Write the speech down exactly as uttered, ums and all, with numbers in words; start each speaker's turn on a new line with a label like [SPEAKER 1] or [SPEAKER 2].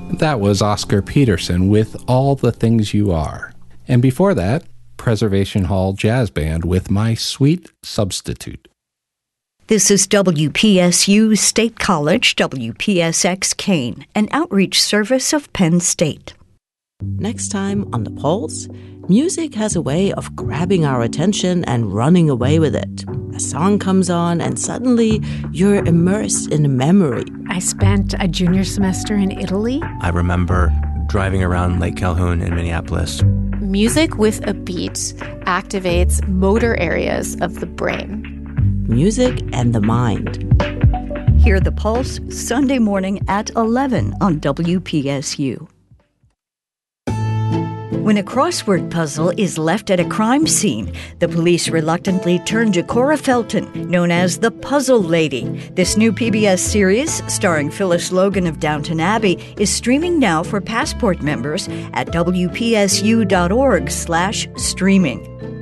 [SPEAKER 1] That was Oscar Peterson with All the Things You Are. And before that, Preservation Hall Jazz Band with My Sweet Substitute.
[SPEAKER 2] This is W P S U State College, W P S X Kane, an outreach service of Penn State.
[SPEAKER 3] Next time on The Pulse, music has a way of grabbing our attention and running away with it. A song comes on and suddenly you're immersed in a memory.
[SPEAKER 4] I spent a junior semester in Italy.
[SPEAKER 5] I remember driving around Lake Calhoun in Minneapolis.
[SPEAKER 6] Music with a beat activates motor areas of the brain.
[SPEAKER 3] Music and the mind.
[SPEAKER 2] Hear The Pulse Sunday morning at eleven on W P S U. When a crossword puzzle is left at a crime scene, the police reluctantly turn to Cora Felton, known as the Puzzle Lady. This new P B S series, starring Phyllis Logan of Downton Abbey, is streaming now for Passport members at W P S U dot org slash streaming.